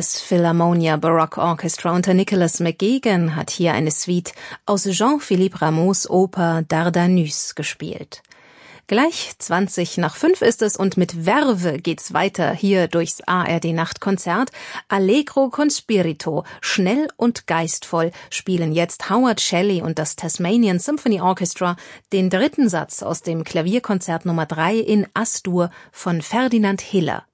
Das Philharmonia Baroque Orchestra unter Nicholas McGuigan hat hier eine Suite aus Jean-Philippe Rameaus Oper Dardanus gespielt. Gleich 5:20 ist es und mit Verve geht's weiter hier durchs ARD-Nachtkonzert. Allegro con spirito, schnell und geistvoll spielen jetzt Howard Shelley und das Tasmanian Symphony Orchestra den dritten Satz aus dem Klavierkonzert Nummer 3 in As-Dur von Ferdinand Hiller.